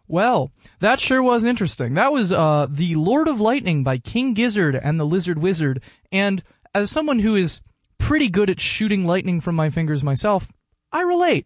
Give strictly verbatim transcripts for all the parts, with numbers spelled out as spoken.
Well, that sure was interesting. That was uh, The Lord of Lightning by King Gizzard and the Lizard Wizard. And as someone who is pretty good at shooting lightning from my fingers myself, I relate.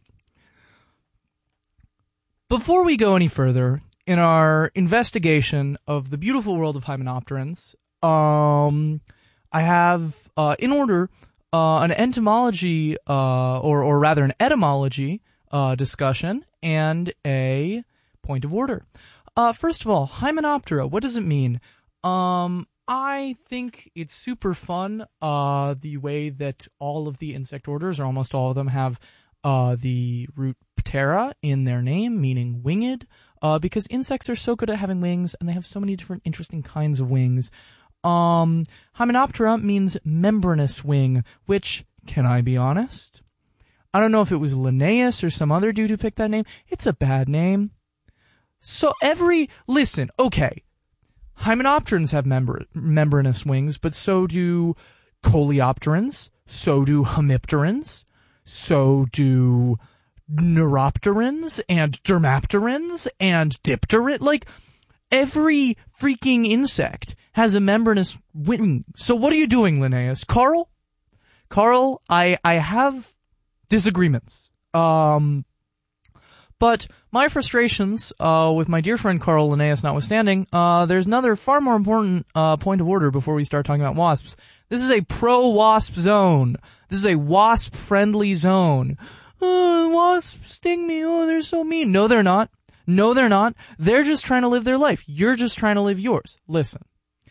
Before we go any further in our investigation of the beautiful world of hymenopterans, um, I have, uh, in order, uh, an entomology, uh, or, or rather an etymology uh, discussion and a point of order. Uh, first of all, Hymenoptera, what does it mean? Um, I think it's super fun, uh, the way that all of the insect orders, or almost all of them, have uh, the root ptera in their name, meaning winged, uh, because insects are so good at having wings, and they have so many different interesting kinds of wings. Um, Hymenoptera means membranous wing, which, can I be honest? I don't know if it was Linnaeus or some other dude who picked that name. It's a bad name. So every, listen, okay, hymenopterans have membr- membranous wings, but so do coleopterans, so do hemipterans, so do neuropterans, and dermapterans, and dipterans. Like, every freaking insect has a membranous wing. So what are you doing, Linnaeus? Carl? Carl, I, I have disagreements. Um... But my frustrations uh, with my dear friend Carl Linnaeus notwithstanding, uh, there's another far more important uh, point of order before we start talking about wasps. This is a pro-wasp zone. This is a wasp-friendly zone. Oh, wasps sting me. Oh, they're so mean. No, they're not. No, they're not. They're just trying to live their life. You're just trying to live yours. Listen.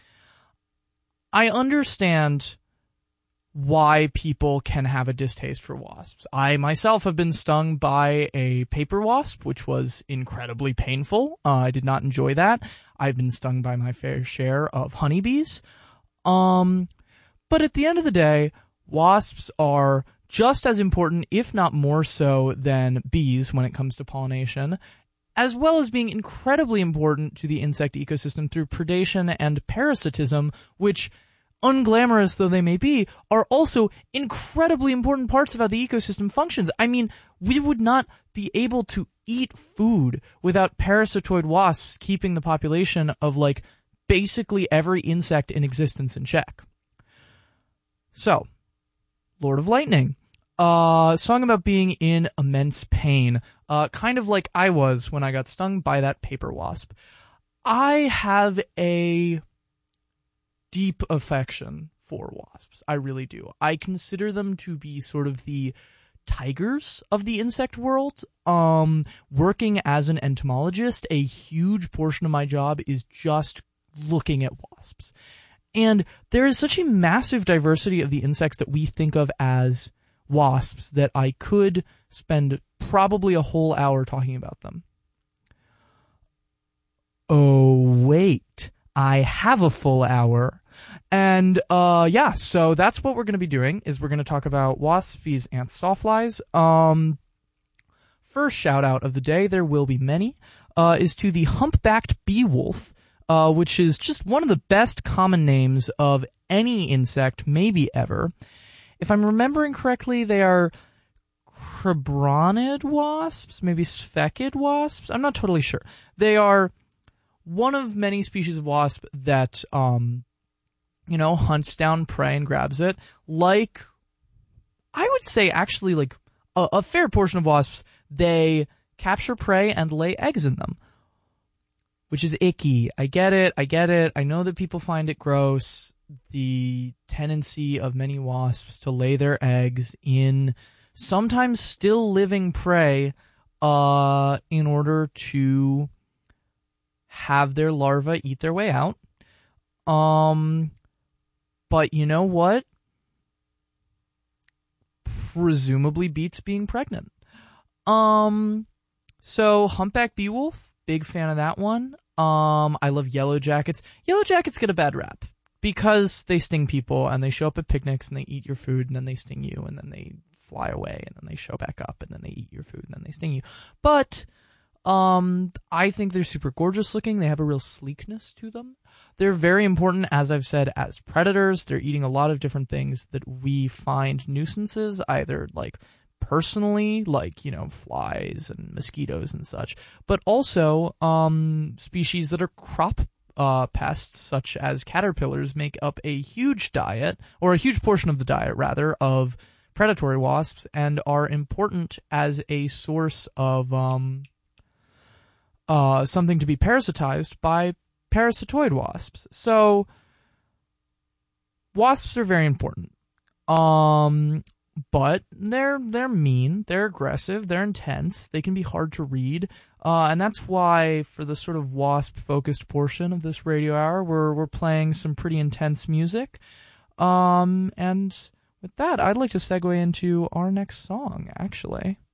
I understand why people can have a distaste for wasps. I myself have been stung by a paper wasp, which was incredibly painful. Uh, I did not enjoy that. I've been stung by my fair share of honeybees. Um, but at the end of the day, wasps are just as important, if not more so, than bees when it comes to pollination, as well as being incredibly important to the insect ecosystem through predation and parasitism, which, unglamorous though they may be, are also incredibly important parts of how the ecosystem functions. I mean, we would not be able to eat food without parasitoid wasps keeping the population of, like, basically every insect in existence in check. So, Lord of Lightning. Uh, song about being in immense pain. Uh, kind of like I was when I got stung by that paper wasp. I have a deep affection for wasps. I really do. I consider them to be sort of the tigers of the insect world. Um, working as an entomologist, a huge portion of my job is just looking at wasps. And there is such a massive diversity of the insects that we think of as wasps that I could spend probably a whole hour talking about them. Oh, wait. I have a full hour. And, uh, yeah, so that's what we're going to be doing, is we're going to talk about wasps, bees, ants, sawflies. Um, first shout out of the day, there will be many, uh, is to the humpbacked bee wolf, uh, which is just one of the best common names of any insect, maybe ever. If I'm remembering correctly, they are crabronid wasps, maybe sphecid wasps. I'm not totally sure. They are one of many species of wasp that, um, you know, hunts down prey and grabs it. Like, I would say actually like a, a fair portion of wasps, they capture prey and lay eggs in them, which is icky. I get it. I get it. I know that people find it gross. The tendency of many wasps to lay their eggs in sometimes still living prey, uh, in order to have their larvae eat their way out. Um, but you know what? Presumably beats being pregnant. Um, so humpback bee wolf, big fan of that one. Um, I love yellow jackets. Yellow jackets get a bad rap because they sting people and they show up at picnics and they eat your food and then they sting you and then they fly away and then they show back up and then they eat your food and then they sting you. But Um, I think they're super gorgeous looking. They have a real sleekness to them. They're very important, as I've said, as predators. They're eating a lot of different things that we find nuisances, either like personally, like, you know, flies and mosquitoes and such, but also um, species that are crop uh, pests, such as caterpillars, make up a huge diet, or a huge portion of the diet, rather, of predatory wasps, and are important as a source of um, uh, something to be parasitized by parasitoid wasps. So wasps are very important. Um, but they're they're mean, they're aggressive, they're intense, they can be hard to read, uh, and that's why for the sort of wasp-focused portion of this radio hour, we're we're playing some pretty intense music. Um, and with that, I'd like to segue into our next song, actually.